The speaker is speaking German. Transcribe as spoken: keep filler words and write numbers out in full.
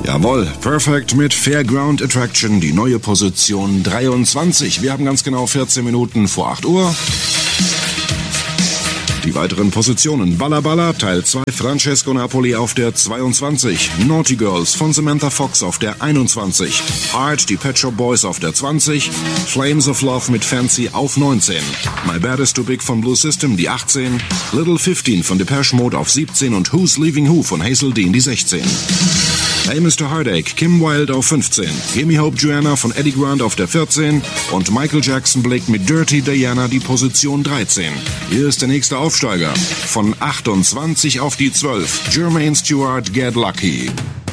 Jawohl, Perfect mit Fairground Attraction, die neue Position dreiundzwanzig. Wir haben ganz genau vierzehn Minuten vor acht Uhr. Die weiteren Positionen: Balla Balla, Teil zwei, Francesco Napoli auf der zweiundzwanzig, Naughty Girls von Samantha Fox auf der einundzwanzig, Heart, die Pet Shop Boys auf der zwanzig, Flames of Love mit Fancy auf neunzehn, My Bad Is Too Big von Blue System die achtzehn, Little fifteen von Depeche Mode auf siebzehn und Who's Leaving Who von Hazel Dean die sechzehn. Hey Mister Heartache, Kim Wilde auf fünfzehn, Gimme Hope Joanna von Eddie Grant auf der vierzehn und Michael Jackson belegt mit Dirty Diana die Position dreizehn. Hier ist der nächste Aufsteiger. Von achtundzwanzig auf die zwölf, Jermaine Stewart, Get Lucky.